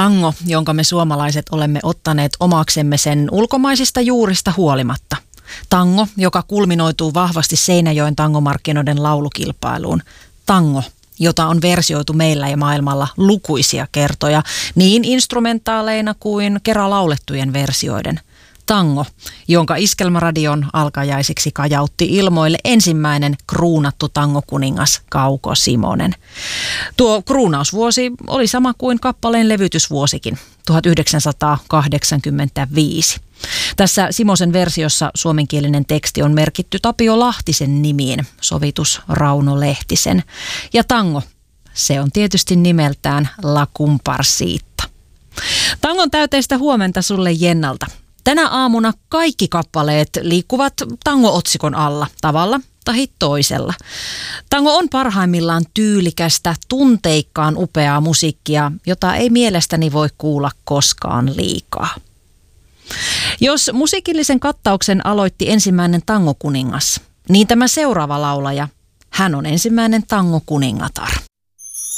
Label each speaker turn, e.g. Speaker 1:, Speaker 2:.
Speaker 1: Tango, jonka me suomalaiset olemme ottaneet omaksemme sen ulkomaisista juurista huolimatta. Tango, joka kulminoituu vahvasti Seinäjoen tangomarkkinoiden laulukilpailuun. Tango, jota on versioitu meillä ja maailmalla lukuisia kertoja, niin instrumentaaleina kuin kerran laulettujen versioiden. Tango, jonka Iskelmäradion alkajaisiksi kajautti ilmoille ensimmäinen kruunattu tangokuningas Kauko Simonen. Tuo kruunausvuosi oli sama kuin kappaleen levytysvuosikin, 1985. Tässä Simosen versiossa suomenkielinen teksti on merkitty Tapio Lahtisen nimiin, sovitus Rauno Lehtisen. Ja tango, se on tietysti nimeltään La Comparsita. Tangon täyteistä huomenta sulle Jennalta. Tänä aamuna kaikki kappaleet liikkuvat tango-otsikon alla tavalla tai toisella. Tango on parhaimmillaan tyylikästä, tunteikkaan upeaa musiikkia, jota ei mielestäni voi kuulla koskaan liikaa. Jos musiikillisen kattauksen aloitti ensimmäinen tangokuningas, niin tämä seuraava laulaja, hän on ensimmäinen tangokuningatar.